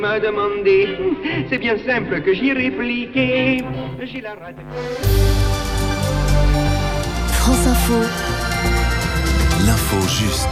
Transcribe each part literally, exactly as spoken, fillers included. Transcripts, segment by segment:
m'a demandé, c'est bien simple que j'y répliqué. J'ai la rate. France Info. L'info juste.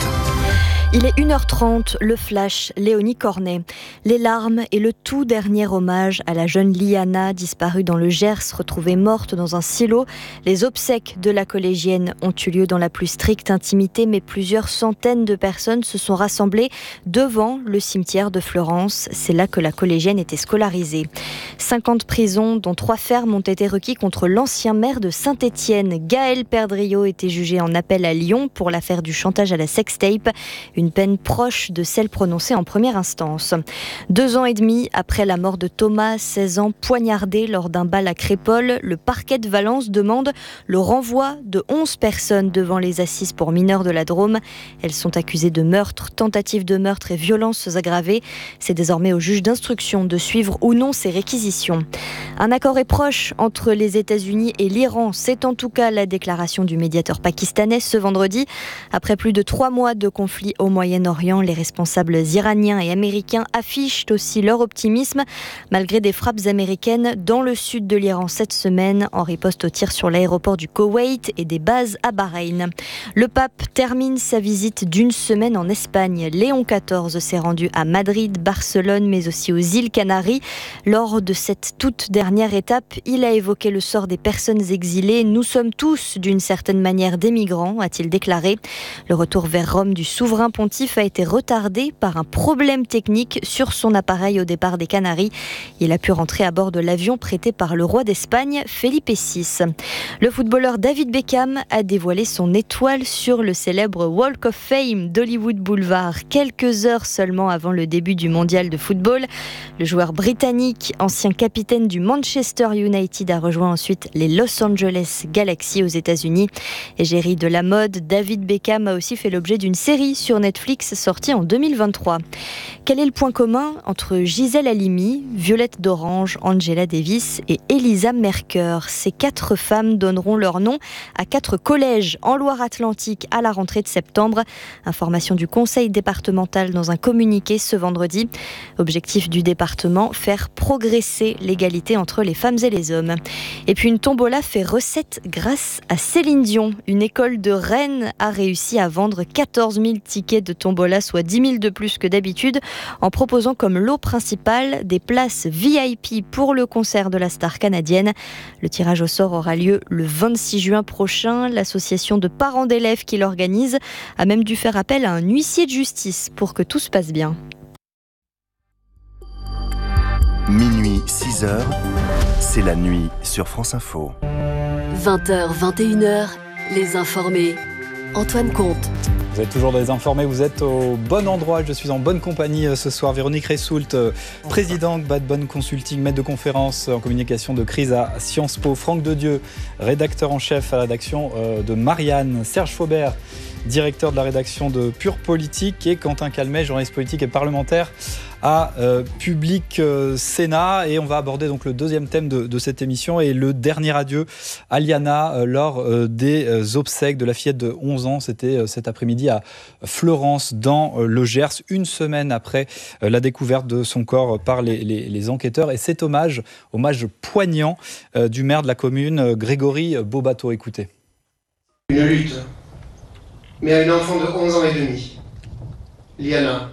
Il est une heure trente, le flash, Léonie Cornet. Les larmes et le tout dernier hommage à la jeune Liana, disparue dans le Gers, retrouvée morte dans un silo. Les obsèques de la collégienne ont eu lieu dans la plus stricte intimité, mais plusieurs centaines de personnes se sont rassemblées devant le cimetière de Fleurance. C'est là que la collégienne était scolarisée. cinquante prisons, dont trois fermes, ont été requis contre l'ancien maire de Saint-Étienne. Gaël Perdriau était jugé en appel à Lyon pour l'affaire du chantage à la sextape. Une peine proche de celle prononcée en première instance. Deux ans et demi après la mort de Thomas, seize ans, poignardé lors d'un bal à Crépol, le parquet de Valence demande le renvoi de onze personnes devant les assises pour mineurs de la Drôme. Elles sont accusées de meurtre, tentative de meurtre et violences aggravées. C'est désormais au juge d'instruction de suivre ou non ces réquisitions. Un accord est proche entre les États-Unis et l'Iran. C'est en tout cas la déclaration du médiateur pakistanais ce vendredi. Après plus de trois mois de conflit au Moyen-Orient, les responsables iraniens et américains affichent aussi leur optimisme malgré des frappes américaines dans le sud de l'Iran cette semaine en riposte aux tirs sur l'aéroport du Koweït et des bases à Bahreïn. Le pape termine sa visite d'une semaine en Espagne. Léon quatorze s'est rendu à Madrid, Barcelone, mais aussi aux îles Canaries. Lors de cette toute dernière étape, il a évoqué le sort des personnes exilées. Nous sommes tous, d'une certaine manière, des migrants, a-t-il déclaré. Le retour vers Rome du souverain pontife a été retardé par un problème technique sur son appareil au départ des Canaries. Il a pu rentrer à bord de l'avion prêté par le roi d'Espagne, Felipe six. Le footballeur David Beckham a dévoilé son étoile sur le célèbre Walk of Fame d'Hollywood Boulevard, quelques heures seulement avant le début du mondial de football. Le joueur britannique, ancien capitaine du Manchester United, a rejoint ensuite les Los Angeles Galaxy aux États-Unis. Égérie de la mode, David Beckham a aussi fait l'objet d'une série sur Netflix sortie en deux mille vingt-trois. Quel est le point commun entre Gisèle Halimi, Violette d'Orange, Angela Davis et Elisa Mercœur? Ces quatre femmes donneront leur nom à quatre collèges en Loire-Atlantique à la rentrée de septembre. Information du conseil départemental dans un communiqué ce vendredi. Objectif du département, faire progresser l'égalité entre les femmes et les hommes. Et puis une tombola fait recette grâce à Céline Dion. Une école de Rennes a réussi à vendre quatorze mille tickets de tombola, soit dix mille de plus que d'habitude, en proposant comme lot principal des places V I P pour le concert de la star canadienne. Le tirage au sort aura lieu le vingt-six juin prochain. L'association de parents d'élèves qui l'organise a même dû faire appel à un huissier de justice pour que tout se passe bien. Minuit, six heures, c'est la nuit sur France Info. vingt heures, vingt et une heures, les informés. Antoine Comte. Vous êtes toujours dans les informés, vous êtes au bon endroit, je suis en bonne compagnie ce soir. Véronique Ressoult, présidente Bad Bonne Consulting, maître de conférence en communication de crise à Sciences Po. Franck Dedieu, rédacteur en chef à la rédaction de Marianne. Serge Faubert, directeur de la rédaction de Pure Politique. Et Quentin Calmet, journaliste politique et parlementaire à euh, Public euh, Sénat. Et on va aborder donc le deuxième thème de, de cette émission et le dernier adieu à Liana euh, lors euh, des euh, obsèques de la fillette de onze ans. C'était euh, cet après-midi à Fleurance dans euh, le Gers, une semaine après euh, la découverte de son corps par les, les, les enquêteurs. Et cet hommage, hommage poignant euh, du maire de la commune, euh, Grégory Bobato. Écoutez. Une lutte, mais à une enfant de onze ans et demi, Liana.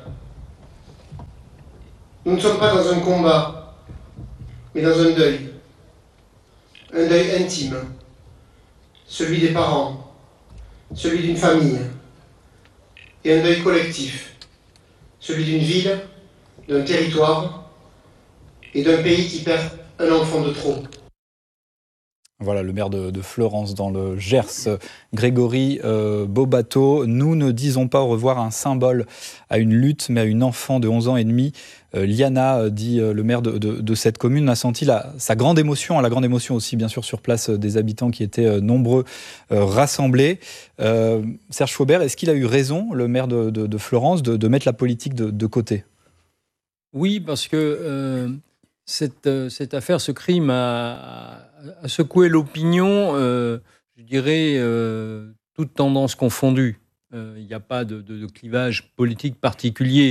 Nous ne sommes pas dans un combat, mais dans un deuil. Un deuil intime, celui des parents, celui d'une famille, et un deuil collectif, celui d'une ville, d'un territoire et d'un pays qui perd un enfant de trop. Voilà, le maire de, de Fleurance dans le Gers, Grégory euh, Bobato. Nous ne disons pas au revoir à un symbole, à une lutte, mais à une enfant de onze ans et demi. Euh, Liana, dit euh, le maire de, de, de cette commune, a senti la, sa grande émotion, la grande émotion aussi bien sûr sur place euh, des habitants qui étaient euh, nombreux euh, rassemblés. Euh, Serge Faubert, est-ce qu'il a eu raison, le maire de, de, de Fleurance, de, de mettre la politique de, de côté? Oui, parce que euh, cette, euh, cette affaire, ce crime a, a secoué l'opinion, euh, je dirais, euh, toutes tendances confondues. Il n'y a pas de, de, de clivage politique particulier.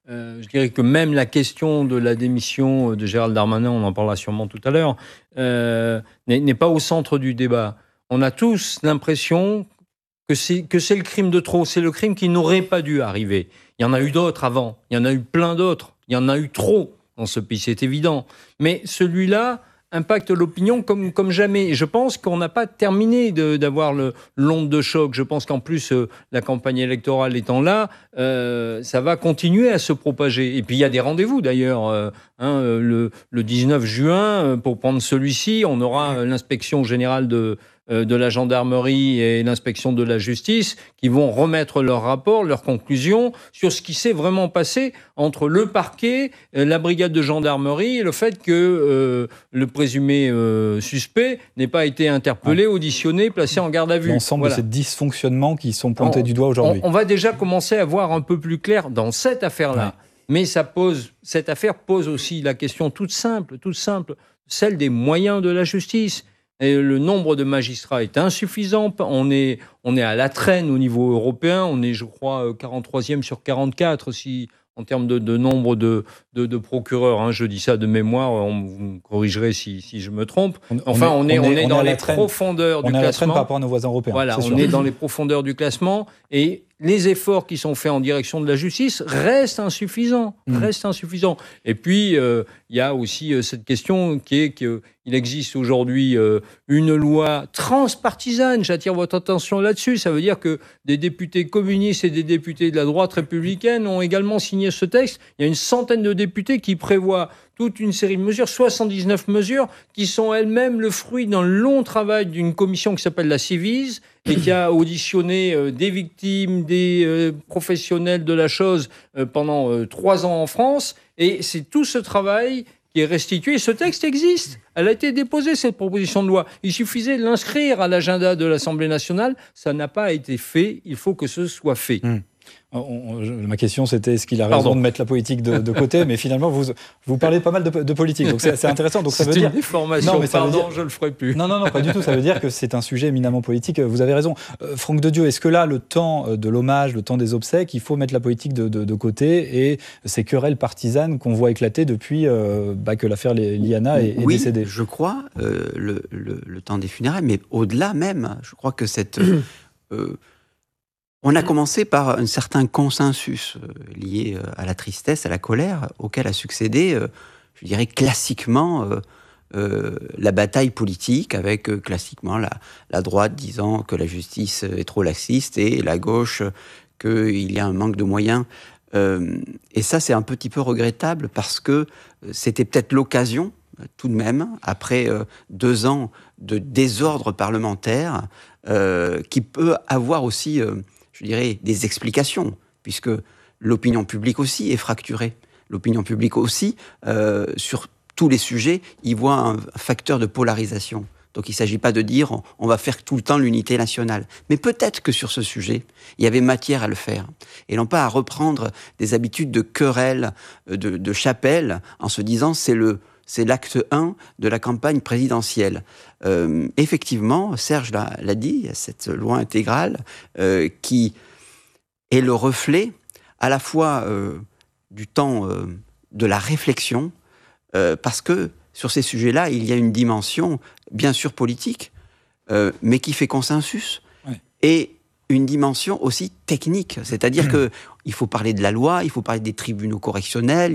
euh, je dirais que même la question de la démission de Gérald Darmanin, on en parlera sûrement tout à l'heure, euh, n'est, n'est pas au centre du débat. On a tous l'impression que c'est, que c'est le crime de trop, c'est le crime qui n'aurait pas dû arriver. Il y en a eu d'autres avant, il y en a eu plein d'autres, il y en a eu trop dans ce pays, c'est évident. Mais celui-là impacte l'opinion comme, comme jamais. Et je pense qu'on n'a pas terminé de, d'avoir le, l'onde de choc. Je pense qu'en plus, euh, la campagne électorale étant là, euh, ça va continuer à se propager. Et puis, il y a des rendez-vous, d'ailleurs. Euh, hein, le, le dix-neuf juin, pour prendre celui-ci, on aura l'inspection générale de... de la gendarmerie et l'inspection de la justice qui vont remettre leur rapport, leurs conclusions sur ce qui s'est vraiment passé entre le parquet, la brigade de gendarmerie et le fait que euh, le présumé euh, suspect n'ait pas été interpellé, auditionné, placé en garde à vue. L'ensemble voilà. de ces dysfonctionnements qui sont pointés on, du doigt aujourd'hui. On, on va déjà commencer à voir un peu plus clair dans cette affaire-là. Ouais. Mais ça pose, cette affaire pose aussi la question toute simple, toute simple, celle des moyens de la justice. Et le nombre de magistrats est insuffisant. On est, on est à la traîne au niveau européen. On est, je crois, quarante-troisième sur quarante-quatre si, en termes de, de nombre de, de, de procureurs. Hein. Je dis ça de mémoire. On, vous me corrigerez si, si je me trompe. Enfin, on est, on est, on est, on est dans les profondeurs du classement. On est à la traîne par rapport à nos voisins européens. Voilà, on est dans les profondeurs du classement. Et les efforts qui sont faits en direction de la justice restent insuffisants. Mmh. Restent insuffisants. Et puis, il euh, y a aussi euh, cette question qui est qu'il existe aujourd'hui euh, une loi transpartisane. J'attire votre attention là-dessus. Ça veut dire que des députés communistes et des députés de la droite républicaine ont également signé ce texte. Il y a une centaine de députés qui prévoient toute une série de mesures, soixante-dix-neuf mesures, qui sont elles-mêmes le fruit d'un long travail d'une commission qui s'appelle la Ciivise et qui a auditionné euh, des victimes, des euh, professionnels de la chose euh, pendant euh, trois ans en France. Et c'est tout ce travail qui est restitué. Ce texte existe. Elle a été déposée, cette proposition de loi. Il suffisait de l'inscrire à l'agenda de l'Assemblée nationale. Ça n'a pas été fait. Il faut que ce soit fait. Mmh. On, on, je, ma question, c'était est-ce qu'il a raison Pardon. de mettre la politique de, de côté, mais finalement, vous, vous parlez pas mal de, de politique, donc c'est, c'est intéressant. Donc ça c'est veut une dire... déformation, non, mais ça pardon, veut dire... je le ferai plus. Non, non, non, pas du tout. Ça veut dire que c'est un sujet éminemment politique. Vous avez raison. Euh, Franck Dedieu, est-ce que là, le temps de l'hommage, le temps des obsèques, il faut mettre la politique de, de, de côté et ces querelles partisanes qu'on voit éclater depuis euh, bah, que l'affaire Liana est, est oui, décédée? Je crois, euh, le, le, le temps des funérailles, mais au-delà même, je crois que cette... Euh, On a commencé par un certain consensus euh, lié euh, à la tristesse, à la colère, auquel a succédé, euh, je dirais classiquement, euh, euh, la bataille politique, avec euh, classiquement la, la droite disant que la justice est trop laxiste et la gauche euh, qu'il y a un manque de moyens. Euh, et ça, c'est un petit peu regrettable parce que c'était peut-être l'occasion, tout de même, après euh, deux ans de désordre parlementaire, euh, qui peut avoir aussi... Euh, je dirais, des explications, puisque l'opinion publique aussi est fracturée. L'opinion publique aussi, euh, sur tous les sujets, y voit un facteur de polarisation. Donc il ne s'agit pas de dire on, on va faire tout le temps l'unité nationale. Mais peut-être que sur ce sujet, il y avait matière à le faire. Et non pas à reprendre des habitudes de querelle, de, de chapelle, en se disant c'est le... c'est l'acte un de la campagne présidentielle. Euh, effectivement, Serge l'a, l'a dit, il y a cette loi intégrale euh, qui est le reflet à la fois euh, du temps euh, de la réflexion, euh, parce que sur ces sujets-là, il y a une dimension, bien sûr politique, euh, mais qui fait consensus, ouais. Et une dimension aussi technique, c'est-à-dire mmh. qu'il faut parler de la loi, il faut parler des tribunaux correctionnels,